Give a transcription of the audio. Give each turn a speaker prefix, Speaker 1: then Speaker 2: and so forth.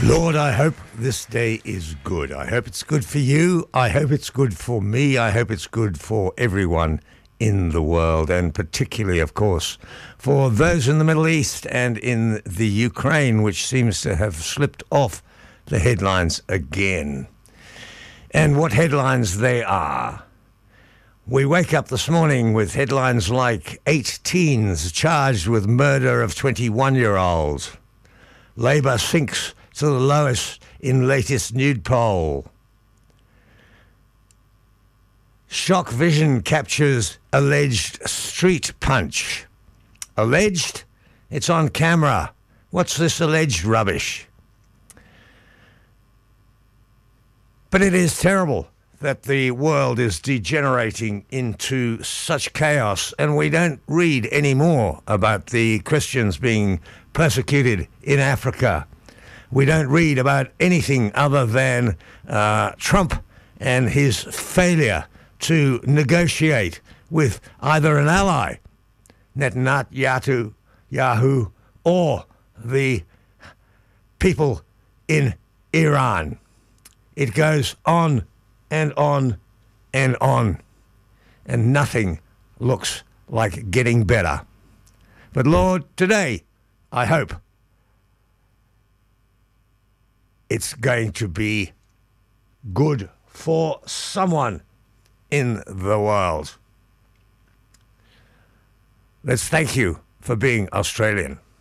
Speaker 1: Lord, I hope this day is good. I hope it's good for you. I hope it's good for me. I hope it's good for everyone in the world, and particularly, of course, for those in the Middle East and in the Ukraine, which seems to have slipped off the headlines again. And what headlines they are. We wake up this morning with headlines like 8 teens charged with murder of 21-year-olds. Labour sinks to the lowest in latest nude poll. Shock Vision captures alleged street punch. Alleged? It's on camera. What's this alleged rubbish? But it is terrible that the world is degenerating into such chaos, and we don't read any more about the Christians being persecuted in Africa. We don't read about anything other than Trump and his failure to negotiate with either an ally, Netanyahu, or the people in Iran. It goes on and on and on, and nothing looks like getting better. But Lord, today, I hope it's going to be good for someone in the world. Let's thank you for being Australian.